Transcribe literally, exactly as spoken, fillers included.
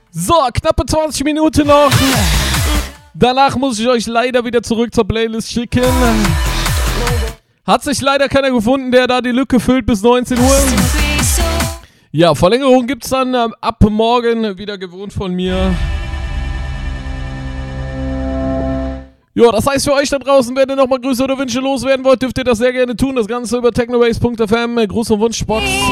So, knappe zwanzig Minuten noch. Danach muss ich euch leider wieder zurück zur Playlist schicken. Hat sich leider keiner gefunden, der da die Lücke füllt bis neunzehn Uhr. Ja, Verlängerung gibt es dann ähm, ab morgen, wieder gewohnt von mir. Ja, das heißt für euch da draußen, wenn ihr nochmal Grüße oder Wünsche loswerden wollt, dürft ihr das sehr gerne tun. Das Ganze über technobase punkt f m, Gruß- und Wunschbox.